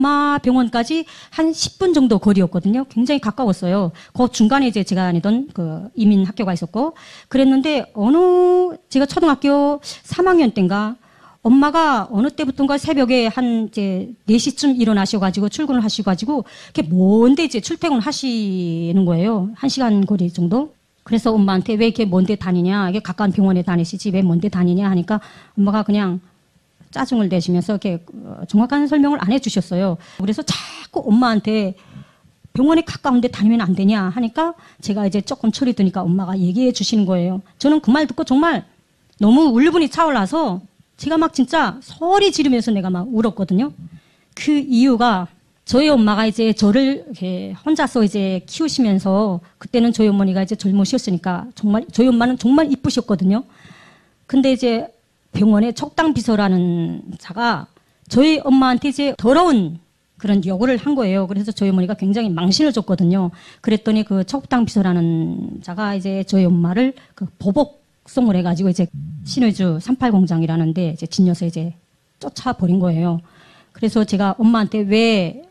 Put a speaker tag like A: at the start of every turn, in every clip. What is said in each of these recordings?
A: 엄마 병원까지 한 10분 정도 거리였거든요. 굉장히 가까웠어요. 그 중간에 이제 제가 다니던 그 이민 학교가 있었고, 그랬는데 제가 초등학교 3학년 때인가, 엄마가 어느 때부터인가 새벽에 한 이제 4시쯤 일어나셔가지고 출근을 하셔가지고, 이렇게 먼데 이제 출퇴근을 하시는 거예요. 1시간 거리 정도. 그래서 엄마한테 왜 이렇게 먼데 다니냐, 이게 가까운 병원에 다니시지 왜 먼데 다니냐 하니까 엄마가 그냥 짜증을 내시면서 이렇게 정확한 설명을 안 해주셨어요. 그래서 자꾸 엄마한테 병원에 가까운데 다니면 안 되냐 하니까 제가 이제 조금 철이 드니까 엄마가 얘기해 주시는 거예요. 저는 그 말 듣고 정말 너무 울분이 차올라서 제가 막 진짜 소리 지르면서 내가 막 울었거든요. 그 이유가 저희 엄마가 이제 저를 이렇게 혼자서 이제 키우시면서 그때는 저희 어머니가 이제 젊으셨으니까 정말 저희 엄마는 정말 이쁘셨거든요. 근데 이제 병원에 척당비서라는 자가 저희 엄마한테 이제 더러운 그런 요구를 한 거예요. 그래서 저희 어머니가 굉장히 망신을 줬거든요. 그랬더니 그 척당비서라는 자가 이제 저희 엄마를 그 보복송을 해가지고 이제 신의주 38공장이라는데 이제 진여서 이제 쫓아버린 거예요. 그래서 제가 엄마한테 왜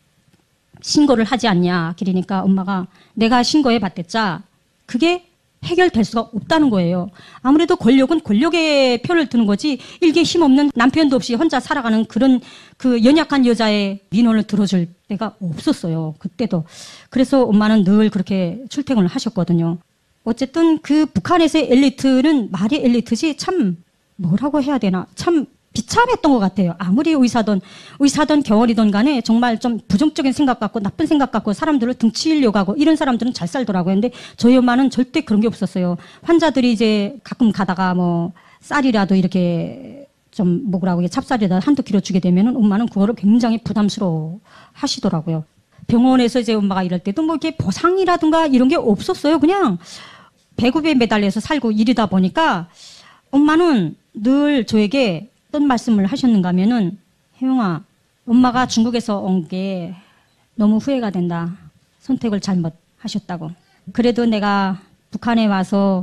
A: 신고를 하지 않냐 그러니까 엄마가 내가 신고해 봤댔자 그게 해결될 수가 없다는 거예요. 아무래도 권력은 권력의 편을 드는 거지 일개 힘없는 남편도 없이 혼자 살아가는 그런 그 연약한 여자의 민원을 들어줄 때가 없었어요. 그때도. 그래서 엄마는 늘 그렇게 출퇴근을 하셨거든요. 어쨌든 그 북한에서의 엘리트는 말이 엘리트지 참 뭐라고 해야 되나 참 비참했던 것 같아요. 아무리 의사든 경월이든 간에 정말 좀 부정적인 생각 갖고 나쁜 생각 갖고 사람들을 등치려고 하고 이런 사람들은 잘 살더라고요. 근데 저희 엄마는 절대 그런 게 없었어요. 환자들이 이제 가끔 가다가 뭐 쌀이라도 이렇게 좀 먹으라고 이게 찹쌀이라도 한두 킬로 주게 되면은 엄마는 그거를 굉장히 부담스러워 하시더라고요. 병원에서 이제 엄마가 일할 때도 뭐 이렇게 보상이라든가 이런 게 없었어요. 그냥 배급에 매달려서 살고 이러다 보니까 엄마는 늘 저에게 어떤 말씀을 하셨는가 하면은 혜영아 엄마가 중국에서 온 게 너무 후회가 된다. 선택을 잘못하셨다고. 그래도 내가 북한에 와서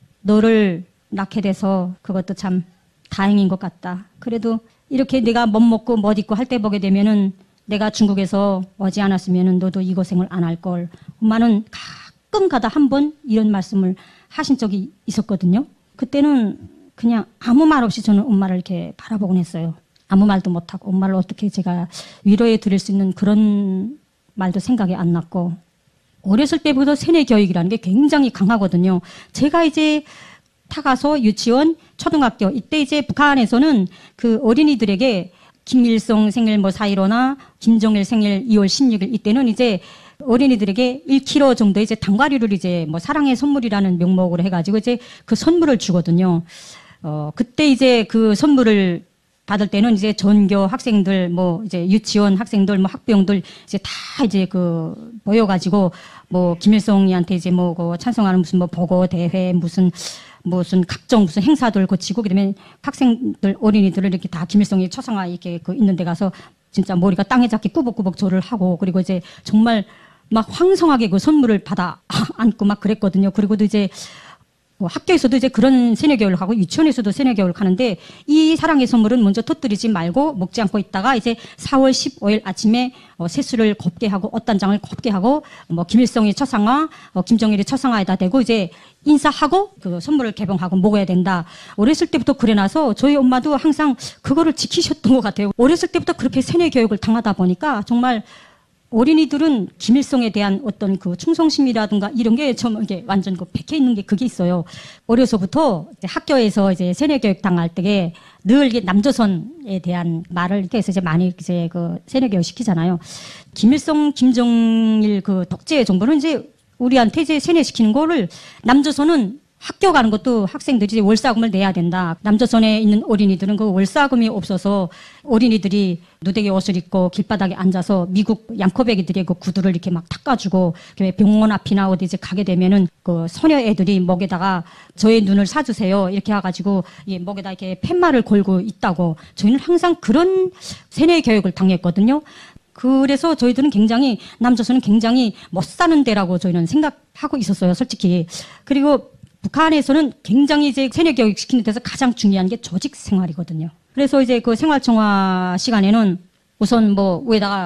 A: 너를 낳게 돼서 그것도 참 다행인 것 같다. 그래도 이렇게 내가 못 먹고 못 입고 할 때 보게 되면은 내가 중국에서 오지 않았으면은 너도 이 고생을 안 할 걸. 엄마는 가끔 가다 한 번 이런 말씀을 하신 적이 있었거든요. 그때는 그냥 아무 말 없이 저는 엄마를 이렇게 바라보곤 했어요. 아무 말도 못하고 엄마를 어떻게 제가 위로해 드릴 수 있는 그런 말도 생각이 안 났고 어렸을 때부터 세뇌 교육이라는 게 굉장히 강하거든요. 제가 이제 타가서 유치원, 초등학교 이때 이제 북한에서는 그 어린이들에게 김일성 생일 뭐 4.15나 김정일 생일 2월 16일 이때는 이제 어린이들에게 1kg 정도 이제 단과류를 이제 뭐 사랑의 선물이라는 명목으로 해가지고 이제 그 선물을 주거든요. 그때 이제 그 선물을 받을 때는 이제 전교 학생들, 뭐 이제 유치원 학생들, 뭐 학부형들 이제 다 이제 그 모여가지고 뭐 김일성이한테 이제 뭐 그 찬송하는 무슨 뭐 보고 대회 무슨 각종 무슨 행사들 거치고 그러면 학생들 어린이들을 이렇게 다 김일성이 초상화 이렇게 그 있는 데 가서 진짜 머리가 땅에 잡기 꾸벅꾸벅 절을 하고 그리고 이제 정말 막 황성하게 그 선물을 받아 안고 막 그랬거든요. 그리고도 이제 뭐 학교에서도 이제 그런 세뇌 교육을 하고 유치원에서도 세뇌 교육을 하는데 이 사랑의 선물은 먼저 터뜨리지 말고 먹지 않고 있다가 이제 4월 15일 아침에 세수를 곱게 하고 옷단장을 곱게 하고 뭐 김일성의 초상화, 김정일의 초상화에다 대고 이제 인사하고 그 선물을 개봉하고 먹어야 된다. 어렸을 때부터 그래놔서 저희 엄마도 항상 그거를 지키셨던 것 같아요. 어렸을 때부터 그렇게 세뇌 교육을 당하다 보니까 정말 어린이들은 김일성에 대한 어떤 그 충성심이라든가 이런 게 좀 이게 완전 그 백해 있는 게 그게 있어요. 어려서부터 이제 학교에서 이제 세뇌 교육 당할 때에 늘 이게 남조선에 대한 말을 이렇게 해서 이제 많이 이제 그 세뇌 교육 시키잖아요. 김일성, 김정일 그 독재 정부는 이제 우리한테 이제 세뇌시키는 거를 남조선은 학교 가는 것도 학생들이 월사금을 내야 된다. 남조선에 있는 어린이들은 그 월사금이 없어서 어린이들이 누대기 옷을 입고 길바닥에 앉아서 미국 양코배기들의 그 구두를 이렇게 막 닦아주고 병원 앞이나 어디 이제 가게 되면은 그 소녀 애들이 목에다가 저의 눈을 사주세요. 이렇게 해가지고 목에다 이렇게 팻말을 걸고 있다고. 저희는 항상 그런 세뇌 교육을 당했거든요. 그래서 저희들은 굉장히 남조선은 굉장히 못 사는 데라고 저희는 생각하고 있었어요. 솔직히. 그리고 북한에서는 굉장히 이제 세뇌 교육 시키는 데서 가장 중요한 게 조직 생활이거든요. 그래서 이제 그 생활청화 시간에는 우선 뭐 위에다가